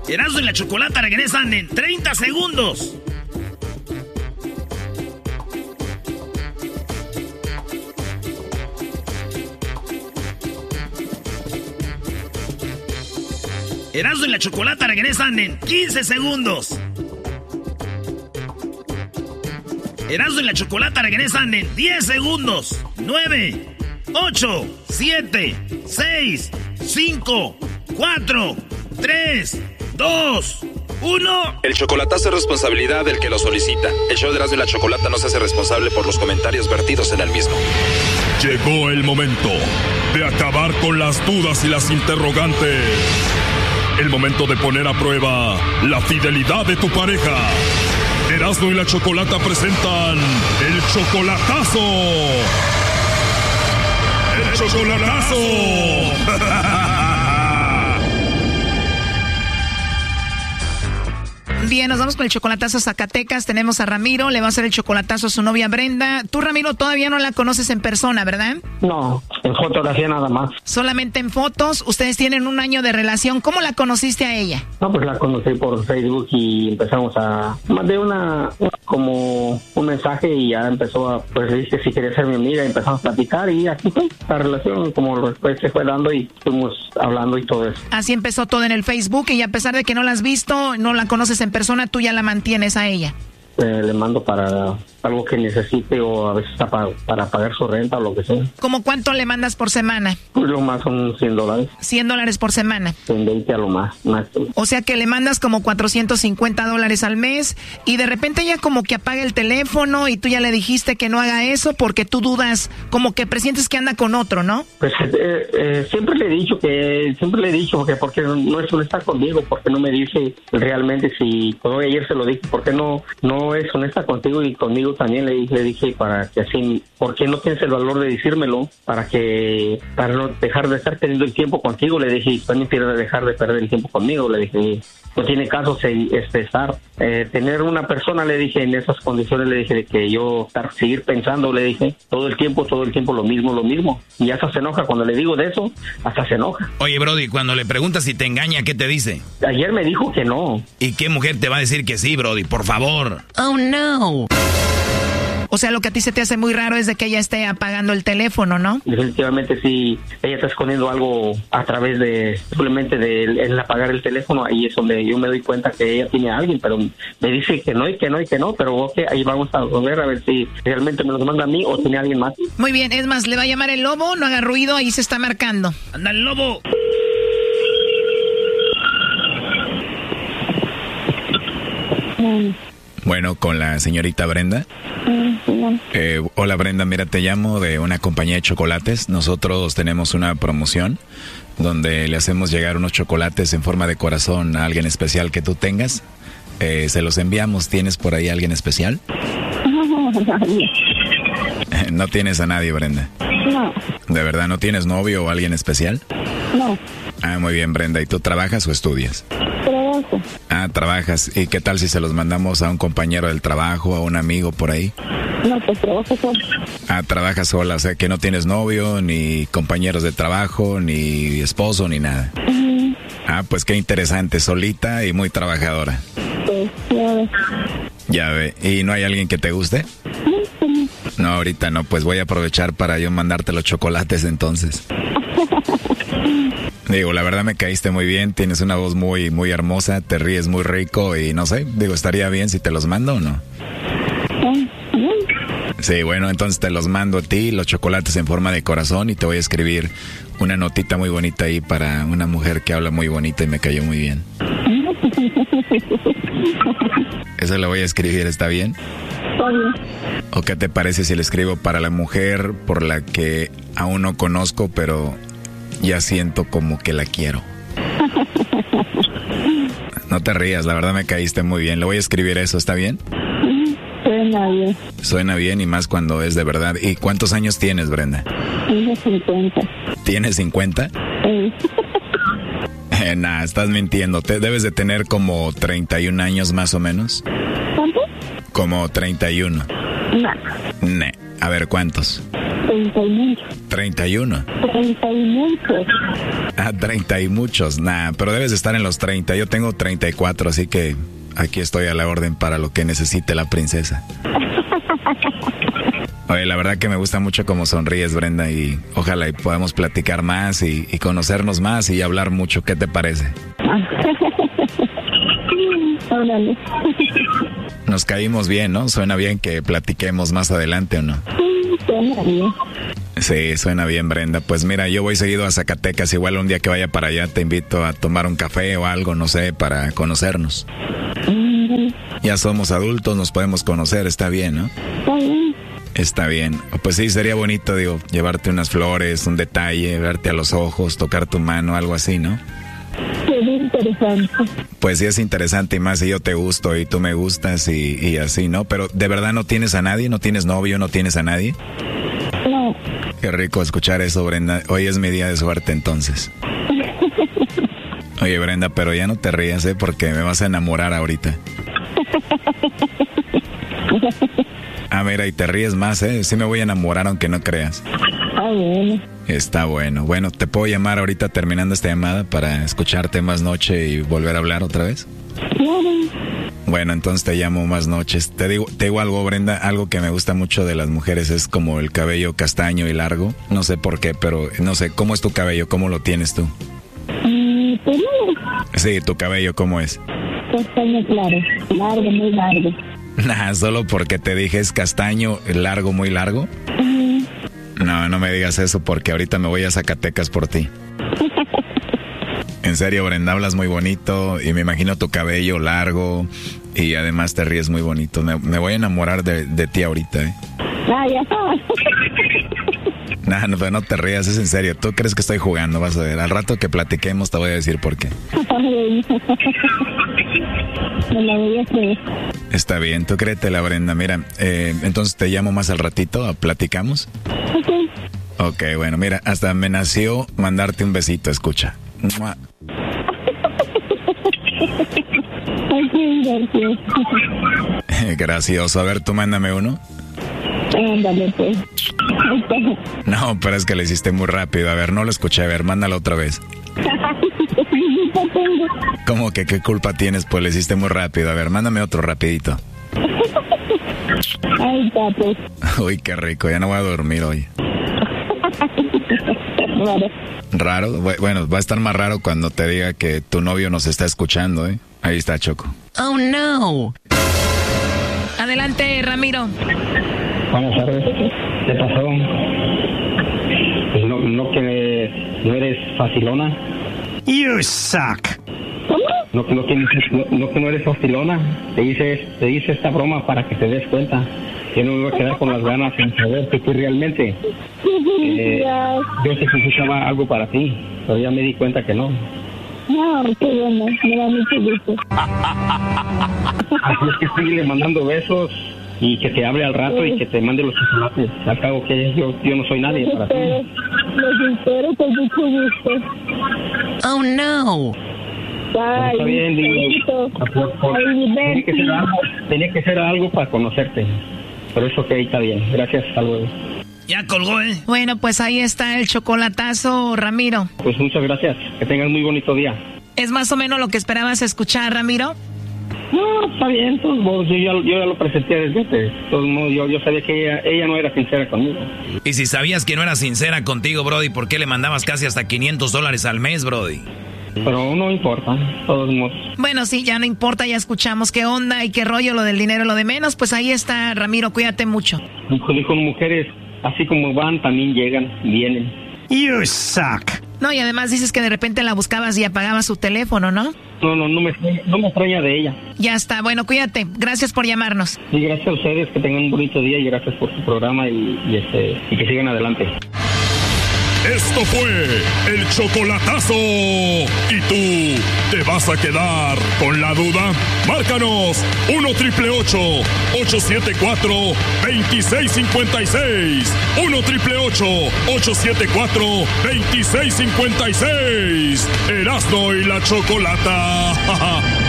Erasmo y la Chocolata regresan en 30 segundos. Erasmo y la Chocolata regresan en 15 segundos. Erasmo y la Chocolata regresan en 10 segundos. 9, 8, 7, 6, 5, 4, 3, 2, 1. El chocolatazo es responsabilidad del que lo solicita. El show de Erasmo y la Chocolata no se hace responsable por los comentarios vertidos en el mismo. Llegó el momento de acabar con las dudas y las interrogantes. El momento de poner a prueba la fidelidad de tu pareja. Erasmo y la Chocolata presentan el chocolatazo. ¡El chocolatazo! Bien, nos vamos con el chocolatazo a Zacatecas. Tenemos a Ramiro, le va a hacer el chocolatazo a su novia Brenda. Tú, Ramiro, todavía no la conoces en persona, ¿verdad? No, en fotografía nada más. Solamente en fotos. Ustedes tienen 1 año de relación. ¿Cómo la conociste a ella? No, pues la conocí por Facebook y empezamos a... Mandé como un mensaje y ya empezó a... Pues le dije si quería ser mi amiga y empezamos a platicar y así fue. La relación como después se fue dando y estuvimos hablando y todo eso. Así empezó todo en el Facebook y a pesar de que no la has visto, no la conoces en persona, tú ya la mantienes a ella. Le mando para algo que necesite o a veces para pagar su renta o lo que sea. ¿Cómo cuánto le mandas por semana? Pues lo más son $100. $100 por semana. En 20 a lo más. O sea que le mandas como $450 al mes y de repente ella como que apaga el teléfono y tú ya le dijiste que no haga eso porque tú dudas, como que presientes que anda con otro, ¿no? Pues siempre le he dicho que porque no es honesta conmigo, porque no me dice realmente si, como ayer se lo dije, porque no es honesta contigo y conmigo también le dije para que así, ¿por qué no tienes el valor de decírmelo? Para no dejar de estar teniendo el tiempo contigo, le dije, también quiero dejar de perder el tiempo conmigo, le dije, no tiene caso tener una persona, le dije, en esas condiciones, le dije, de que yo seguir pensando, le dije, todo el tiempo lo mismo, y hasta se enoja cuando le digo de eso, hasta se enoja. Oye, Brody, cuando le preguntas si te engaña, ¿qué te dice? Ayer me dijo que no. ¿Y qué mujer te va a decir que sí, Brody? Por favor. Oh, no. O sea, lo que a ti se te hace muy raro es de que ella esté apagando el teléfono, ¿no? Definitivamente sí, ella está escondiendo algo a través de simplemente de el apagar el teléfono, ahí es donde yo me doy cuenta que ella tiene a alguien, pero me dice que no, pero ok, ahí vamos a ver a ver si realmente me lo manda a mí o tiene a alguien más. Muy bien, es más, le va a llamar el lobo, no haga ruido, ahí se está marcando. ¡Anda el lobo! Bueno, con la señorita Brenda. Hola Brenda, mira, te llamo de una compañía de chocolates. Nosotros tenemos una promoción donde le hacemos llegar unos chocolates en forma de corazón a alguien especial que tú tengas. Se los enviamos. ¿Tienes por ahí a alguien especial? No, nadie. ¿No tienes a nadie, Brenda? No. ¿De verdad no tienes novio o alguien especial? No. Ah, muy bien, Brenda. ¿Y tú trabajas o estudias? Trabajo. Ah, trabajas. ¿Y qué tal si se los mandamos a un compañero del trabajo, a un amigo por ahí? No, pues trabajo sola. Ah, trabajas sola, o sea que no tienes novio, ni compañeros de trabajo, ni esposo, ni nada. Uh-huh. Ah, pues qué interesante, solita y muy trabajadora. Pues ya ves. Ya ve. ¿Y no hay alguien que te guste? No, ahorita no, pues voy a aprovechar para yo mandarte los chocolates entonces. Digo, la verdad me caíste muy bien, tienes una voz muy, muy hermosa, te ríes muy rico y no sé, digo, ¿estaría bien si te los mando o no? Sí, bueno, entonces te los mando a ti, los chocolates en forma de corazón y te voy a escribir una notita muy bonita ahí para una mujer que habla muy bonita y me cayó muy bien. Eso lo voy a escribir, ¿está bien? Está bien. ¿O qué te parece si le escribo para la mujer por la que aún no conozco, pero ya siento como que la quiero? No te rías, la verdad me caíste muy bien. Le voy a escribir eso, ¿está bien? Suena bien. Suena bien y más cuando es de verdad. ¿Y cuántos años tienes, Brenda? Tengo 50. ¿Tienes 50? Sí. Nah, estás mintiendo. Te debes de tener como 31 años más o menos. ¿Cuánto? Como 31. No. A ver, ¿cuántos? 39. 31. 30 y muchos. 30 y muchos. Nah, pero debes de estar en los 30. Yo tengo 34, así que aquí estoy a la orden para lo que necesite la princesa. Oye, la verdad que me gusta mucho cómo sonríes, Brenda, y ojalá y podamos platicar más y conocernos más y hablar mucho. ¿Qué te parece? Órale. Nos caímos bien, ¿no? Suena bien que platiquemos más adelante, ¿o no? Suena bien. Sí, suena bien, Brenda. Pues mira, yo voy seguido a Zacatecas. Igual un día que vaya para allá te invito a tomar un café o algo, no sé, para conocernos. Ya somos adultos, nos podemos conocer, está bien, ¿no? Está bien. Está bien. Pues sí, sería bonito, digo, llevarte unas flores, un detalle, verte a los ojos, tocar tu mano, algo así, ¿no? Sería interesante. Pues sí, es interesante, y más si yo te gusto y tú me gustas y así, ¿no? Pero ¿de verdad no tienes a nadie? ¿No tienes novio? ¿No tienes a nadie? No. Qué rico escuchar eso, Brenda. Hoy es mi día de suerte, entonces. Oye, Brenda, pero ya no te rías, ¿eh? Porque me vas a enamorar ahorita. Ah, mira, y te ríes más, ¿eh? Sí me voy a enamorar aunque no creas. Ah, bueno. Está bueno. Bueno, ¿te puedo llamar ahorita terminando esta llamada para escucharte más noche y volver a hablar otra vez? Claro. Bueno, entonces te llamo más noches. Te digo algo, Brenda, algo que me gusta mucho de las mujeres es como el cabello castaño y largo. No sé por qué, pero no sé, ¿cómo es tu cabello? ¿Cómo lo tienes tú? Pues Sí, tu cabello, ¿cómo es? castaño claro. Largo, muy largo. Nah, solo porque te dije es castaño, largo, muy largo. No, no me digas eso porque ahorita me voy a Zacatecas por ti. En serio, Brenda, hablas muy bonito y me imagino tu cabello largo y además te ríes muy bonito. Me voy a enamorar de ti ahorita, ¿eh? Ah, ya sabes. Nah, no, pero no te rías, es en serio. ¿Tú crees que estoy jugando? Vas a ver. Al rato que platiquemos te voy a decir por qué. Me la voy a creer. Está bien, tú créetela, Brenda. Mira, entonces te llamo más al ratito, ¿platicamos? Ok, bueno, mira, hasta me nació mandarte un besito, escucha. ¡Mua! Ay, qué gracias. Gracioso. A ver, tú mándame uno. Ándale, pues. No, pero es que lo hiciste muy rápido. A ver, no lo escuché. A ver, mándalo otra vez. ¿Cómo que qué culpa tienes? Pues lo hiciste muy rápido. A ver, mándame otro rapidito. Ay, papi. Uy, qué rico. Ya no voy a dormir hoy. Raro. ¿Raro? Bueno, va a estar más raro cuando te diga que tu novio nos está escuchando, ¿eh? Ahí está, Choco. Oh, no. Adelante, Ramiro. Buenas tardes. ¿Qué pasó? Pues no que no eres facilona. You suck. No que no eres facilona. Te hice esta broma para que te des cuenta. Yo no me voy a quedar con las ganas sin saber que tú realmente. Yo sé que necesitaba algo para ti, pero ya me di cuenta que no. No, qué bueno. Me da mucho gusto. Así es que sigue mandando besos y que te hable al rato y que te mande los chocolates. Al cabo que yo no soy nadie para ti. Los espero con mucho gusto. Oh, no. Ay, Está bien, digo, tenía que ser algo para conocerte. Por eso que está bien. Gracias, hasta luego. Ya colgó, ¿eh? Bueno, pues ahí está el chocolatazo, Ramiro. Pues muchas gracias. Que tengas muy bonito día. ¿Es más o menos lo que esperabas escuchar, Ramiro? No, está bien. Todos modos, yo ya lo presenté desde antes. Todos modos, yo sabía que ella no era sincera conmigo. Y si sabías que no era sincera contigo, Brody, ¿por qué le mandabas casi hasta $500 al mes, Brody? Pero no importa, todos modos. Bueno, sí, ya no importa, ya escuchamos qué onda y qué rollo, lo del dinero, lo de menos. Pues ahí está, Ramiro, cuídate mucho. Dijo, mujeres, así como van, también llegan, vienen. You suck. No, y además dices que de repente la buscabas y apagabas su teléfono, ¿no? No me extraña de ella. Ya está, bueno, cuídate. Gracias por llamarnos. Y gracias a ustedes, que tengan un bonito día y gracias por su programa y que sigan adelante. Esto fue el chocolatazo. ¿Y tú te vas a quedar con la duda? Márcanos 1-888-874-2656. 1-888-874-2656. Erasmo y la Chocolata.